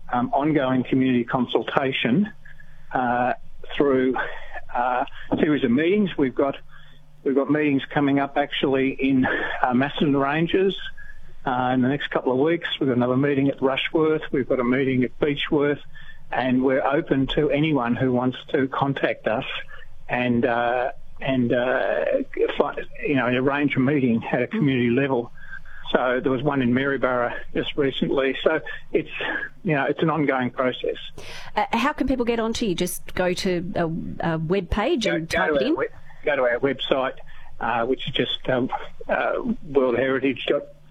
ongoing community consultation through a series of meetings. We've got meetings coming up actually in Macedon Ranges in the next couple of weeks. We've got another meeting at Rushworth. We've got a meeting at Beechworth, and we're open to anyone who wants to contact us and arrange a meeting at a community level. So there was one in Maryborough just recently. So it's an ongoing process. How can people get onto you? Just go to a web page and type it in? Go to our website, which is just World Heritage.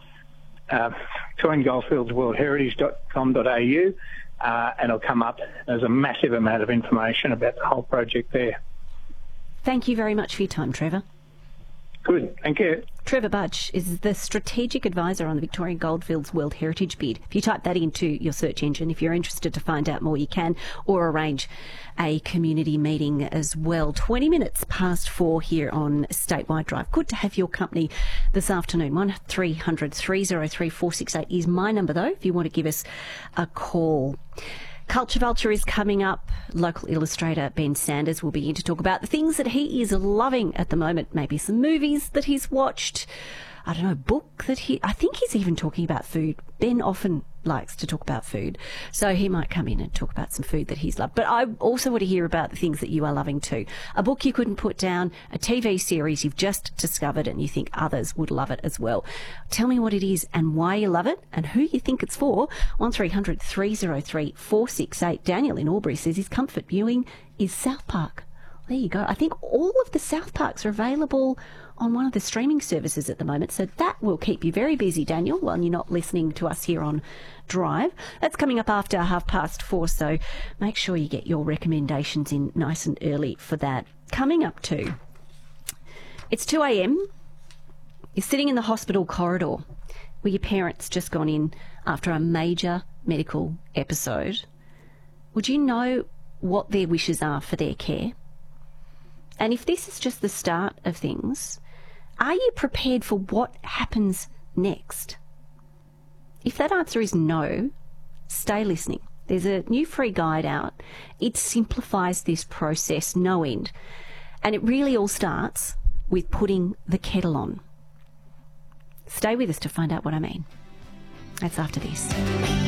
Victorian Goldfields worldheritage.com.au, and it'll come up. There's a massive amount of information about the whole project there. Thank you very much for your time, Trevor. Good, thank you. Trevor Budge is the Strategic Advisor on the Victorian Goldfields World Heritage bid. If you type that into your search engine, if you're interested to find out more, you can, or arrange a community meeting as well. 20 minutes past 4 here on Statewide Drive. Good to have your company this afternoon. 1300 303 468 is my number, though, if you want to give us a call. Culture Vulture is coming up. Local illustrator Ben Sanders will be in to talk about the things that he is loving at the moment. Maybe some movies that he's watched. I don't know, a book that I think he's even talking about food. Ben often likes to talk about food. So he might come in and talk about some food that he's loved. But I also want to hear about the things that you are loving too. A book you couldn't put down, a TV series you've just discovered and you think others would love it as well. Tell me what it is and why you love it and who you think it's for. 1300 303 468. Daniel in Albury says his comfort viewing is South Park. There you go. I think all of the South Parks are available on one of the streaming services at the moment, so that will keep you very busy, Daniel, while you're not listening to us here on Drive. That's coming up after 4:30, so make sure you get your recommendations in nice and early for that. Coming up too, it's 2 a.m. You're sitting in the hospital corridor with your parents just gone in after a major medical episode. Would you know what their wishes are for their care? And if this is just the start of things, are you prepared for what happens next? If that answer is no, stay listening. There's a new free guide out. It simplifies this process no end. And it really all starts with putting the kettle on. Stay with us to find out what I mean. That's after this.